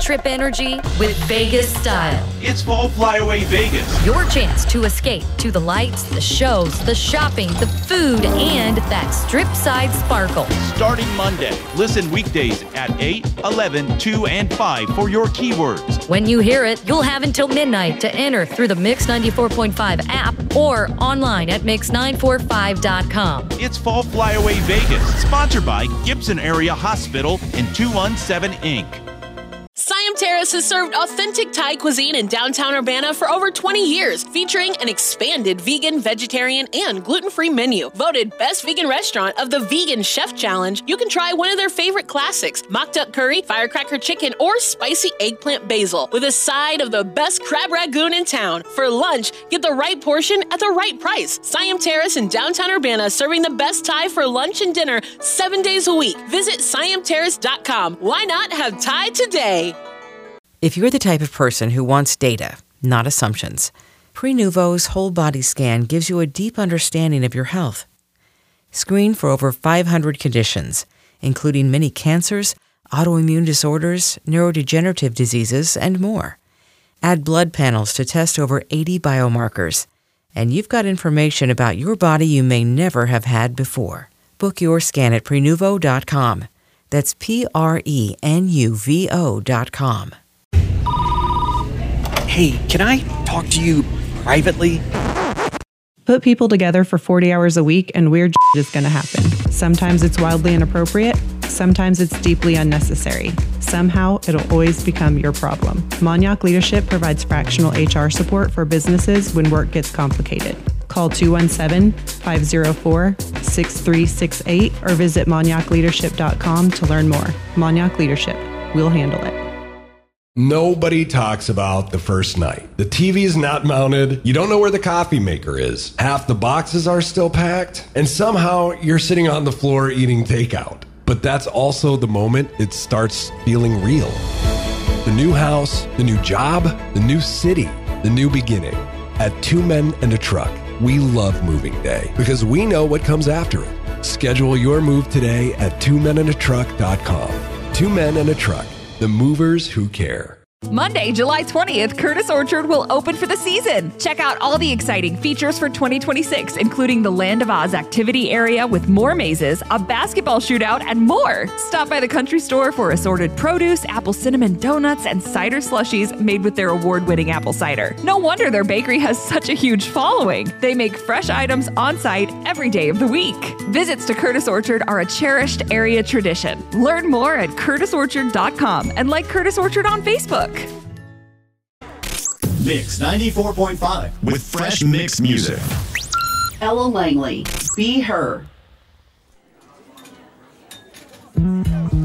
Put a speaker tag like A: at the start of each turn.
A: trip energy with Vegas style.
B: It's Fall Flyaway Vegas.
A: Your chance to escape to the lights, the shows, the shopping, the food, and that strip side sparkle.
B: Starting Monday. Listen weekdays at 8, 11, 2, and 5 for your keywords.
A: When you hear it, you'll have until midnight to enter through the Mix 94.5 app or online at mix945.com.
B: It's Fall Flyaway Vegas, sponsored by Gibson Area Hospital and 217 Inc.
C: Siam Terrace has served authentic Thai cuisine in downtown Urbana for over 20 years, featuring an expanded vegan, vegetarian, and gluten-free menu. Voted Best Vegan Restaurant of the Vegan Chef Challenge, you can try one of their favorite classics, mock duck curry, firecracker chicken, or spicy eggplant basil, with a side of the best crab ragoon in town. For lunch, get the right portion at the right price. Siam Terrace in downtown Urbana, serving the best Thai for lunch and dinner 7 days a week. Visit siamterrace.com. Why not have Thai today?
D: If you're the type of person who wants data, not assumptions, Prenuvo's whole body scan gives you a deep understanding of your health. Screen for over 500 conditions, including many cancers, autoimmune disorders, neurodegenerative diseases, and more. Add blood panels to test over 80 biomarkers, and you've got information about your body you may never have had before. Book your scan at Prenuvo.com. That's Prenuvo.com.
E: Hey, can I talk to you privately?
F: Put people together for 40 hours a week and weird shit is going to happen. Sometimes it's wildly inappropriate. Sometimes it's deeply unnecessary. Somehow, it'll always become your problem. Monyac Leadership provides fractional HR support for businesses when work gets complicated. Call 217-504-6368 or visit monyacleadership.com to learn more. Monyac Leadership. We'll handle it.
G: Nobody talks about the first night. The TV is not mounted. You don't know where the coffee maker is. Half the boxes are still packed. And somehow you're sitting on the floor eating takeout. But that's also the moment it starts feeling real. The new house, the new job, the new city, the new beginning. At Two Men and a Truck, we love moving day because we know what comes after it. Schedule your move today at twomenandatruck.com. 2 Men and a Truck. The movers who care.
H: Monday, July 20th, Curtis Orchard will open for the season. Check out all the exciting features for 2026, including the Land of Oz activity area with more mazes, a basketball shootout, and more. Stop by the country store for assorted produce, apple cinnamon donuts, and cider slushies made with their award-winning apple cider. No wonder their bakery has such a huge following. They make fresh items on site every day of the week. Visits to Curtis Orchard are a cherished area tradition. Learn more at curtisorchard.com and like Curtis Orchard on Facebook.
I: Mix 94.5 with fresh mix music.
J: Ella Langley, Be Her.